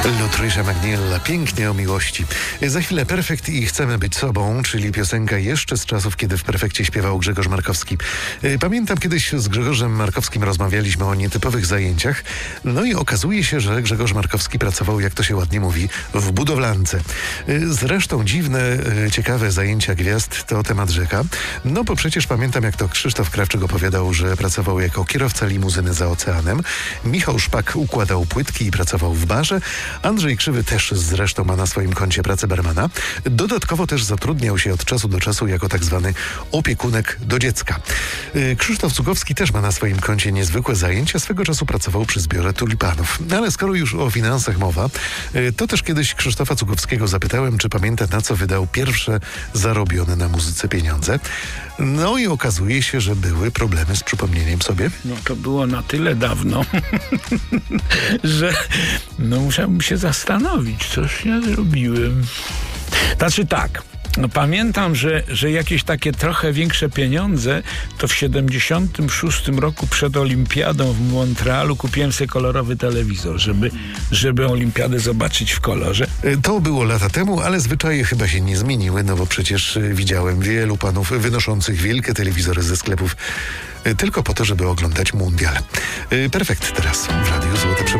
Lutrysza Magniella, pięknie o miłości. Za chwilę Perfekt i Chcemy być sobą, czyli piosenka jeszcze z czasów, kiedy w Perfekcie śpiewał Grzegorz Markowski. Pamiętam, kiedyś z Grzegorzem Markowskim rozmawialiśmy o nietypowych zajęciach, no i okazuje się, że Grzegorz Markowski pracował, jak to się ładnie mówi, w budowlance. Zresztą dziwne, ciekawe zajęcia gwiazd to temat rzeka, no bo przecież pamiętam, jak to Krzysztof Krawczyk opowiadał, że pracował jako kierowca limuzyny za oceanem, Michał Szpak układał płytki i pracował w barze, Andrzej Krzywy też zresztą ma na swoim koncie pracę barmana. Dodatkowo też zatrudniał się od czasu do czasu jako tak zwany opiekunek do dziecka. Krzysztof Cugowski też ma na swoim koncie niezwykłe zajęcia. Swego czasu pracował przy zbiorze tulipanów. Ale skoro już o finansach mowa, to też kiedyś Krzysztofa Cugowskiego zapytałem, czy pamięta, na co wydał pierwsze zarobione na muzyce pieniądze. No i okazuje się, że były problemy z przypomnieniem sobie. No to było na tyle dawno, że musiałbym się zastanowić, coś ja zrobiłem. Znaczy tak, pamiętam, że jakieś takie trochę większe pieniądze to w 76 roku przed olimpiadą w Montrealu kupiłem sobie kolorowy telewizor, żeby olimpiadę zobaczyć w kolorze. To było lata temu, ale zwyczaje chyba się nie zmieniły, no bo przecież widziałem wielu panów wynoszących wielkie telewizory ze sklepów tylko po to, żeby oglądać mundial. Perfekt teraz w Radiu Złote Przeboje.